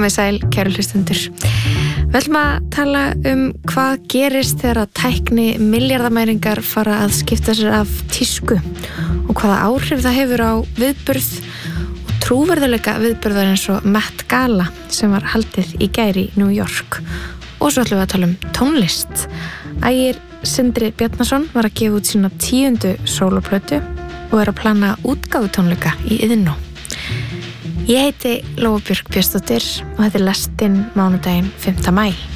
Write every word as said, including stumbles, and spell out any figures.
Komið sæl, kæru hlustundur. Við ætlum að tala um hvað gerist þegar að tækni milljarðamæringar fara að skipta sér af tísku og hvaða áhrif það hefur á viðburð og trúverðuleika viðburðar eins og Met Gala sem var haldið í gær í New York. Og svo ætlum við að tala um tónlist. Ægir Sindri Bjarnason var að gefa út sína tíundu sóloplötu og er að plana útgáfutónleika í Iðnó. Ég heiti Lóa Björk Björnsdóttir og þetta er lestinn mánudaginn fimmta maí.